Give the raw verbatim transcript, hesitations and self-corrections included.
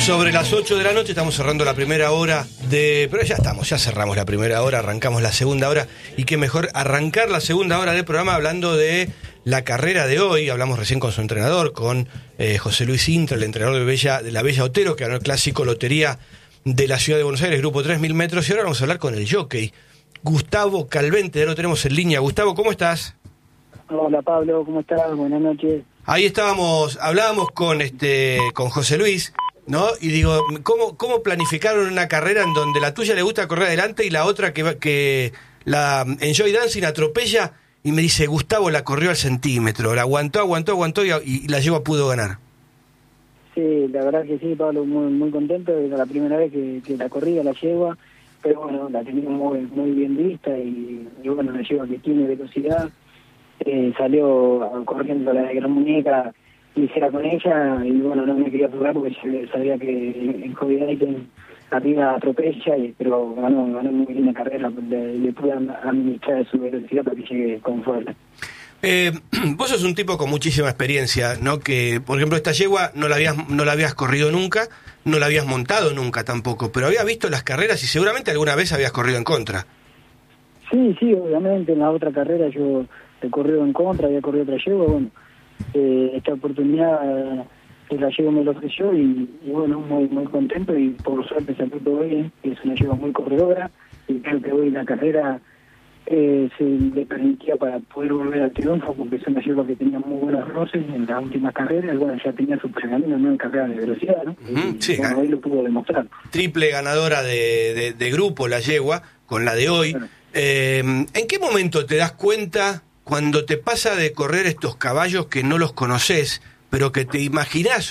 Sobre las ocho de la noche estamos cerrando la primera hora de... Pero ya estamos, ya cerramos la primera hora, arrancamos la segunda hora. Y qué mejor arrancar la segunda hora del programa hablando de la carrera de hoy. Hablamos recién con su entrenador, con eh, José Luis Intra, el entrenador de, Bella, de la Bella Otero, que ganó el clásico Lotería de la Ciudad de Buenos Aires, grupo tres mil metros. Y ahora vamos a hablar con el jockey, Gustavo Calvente. Ya lo tenemos en línea. Gustavo, ¿cómo estás? Hola Pablo, ¿cómo estás? Buenas noches. Ahí estábamos, hablábamos con este con José Luis, ¿no? Y digo, ¿cómo, cómo planificaron una carrera en donde la tuya le gusta correr adelante y la otra que, que la Enjoy Dancing atropella? Y me dice, Gustavo la corrió al centímetro, la aguantó, aguantó, aguantó y, y la yegua pudo ganar. Sí, la verdad que sí, Pablo, muy muy contento. Era la primera vez que, que la corría la yegua, pero bueno, la tenía muy, muy bien vista y, y bueno, la yegua que tiene velocidad. Eh, salió corriendo la de Gran Muñeca, ligera con ella, y bueno, no me quería jugar porque sabía que en COVID arriba atropella, y, pero ganó, ganó muy bien la carrera, le, le pude administrar su velocidad para que llegue con fuerza. Eh, vos sos un tipo con muchísima experiencia, ¿no? Que, por ejemplo, esta yegua no la habías, no la habías corrido nunca, no la habías montado nunca tampoco, pero habías visto las carreras y seguramente alguna vez habías corrido en contra. Sí, sí, obviamente en la otra carrera yo he corrido en contra, había corrido otra yegua, bueno, eh, esta oportunidad eh, la yegua me lo ofreció y, y bueno, muy muy contento y por suerte salió todo bien, es una yegua muy corredora y creo que hoy la carrera eh, se le permitía para poder volver al triunfo porque es una yegua que tenía muy buenos roces en las últimas carreras, y bueno, ya tenía su pergamino, no en carrera de velocidad, ¿no? Uh-huh, y, sí, bueno, hoy lo pudo demostrar. Triple ganadora de, de, de grupo la yegua, con la de hoy. Bueno. Eh, ¿En qué momento te das cuenta cuando te pasa de correr estos caballos que no los conoces, pero que te imaginás